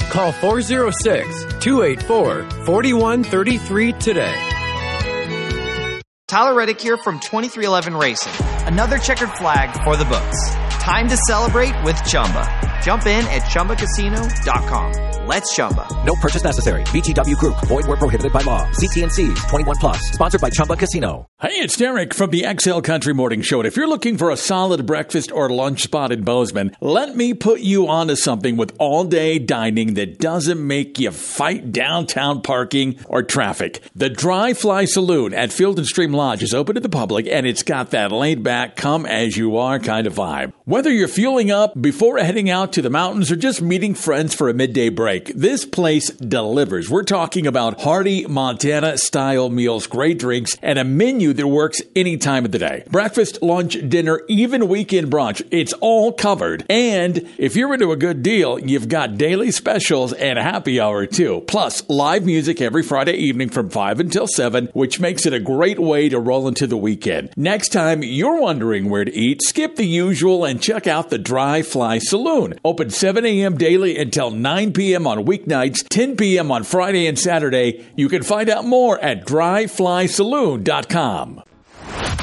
Call 406-284-4133 today. Tyler Reddick here from 2311 Racing. Another checkered flag for the books. Time to celebrate with Chumba. Jump in at ChumbaCasino.com. Let's Chumba. No purchase necessary. VGW Group. Void where prohibited by law. See T&Cs. 21 plus. Sponsored by Chumba Casino. Hey, it's Derek from the XL Country Morning Show. And if you're looking for a solid breakfast or lunch spot in Bozeman, let me put you onto something with all-day dining that doesn't make you fight downtown parking or traffic. The Dry Fly Saloon at Field and Stream Lodge is open to the public, and it's got that laid-back, come-as-you-are kind of vibe. Whether you're fueling up before heading out to the mountains or just meeting friends for a midday break, this place delivers. We're talking about hearty Montana-style meals, great drinks, and a menu that works any time of the day. Breakfast, lunch, dinner, even weekend brunch, it's all covered. And if you're into a good deal, you've got daily specials and happy hour too. Plus, live music every Friday evening from 5 until 7, which makes it a great way to roll into the weekend. Next time you're wondering where to eat, skip the usual and check out the Dry Fly Saloon. Open 7 a.m. daily until 9 p.m. on weeknights, 10 p.m. on Friday and Saturday. You can find out more at dryflysaloon.com.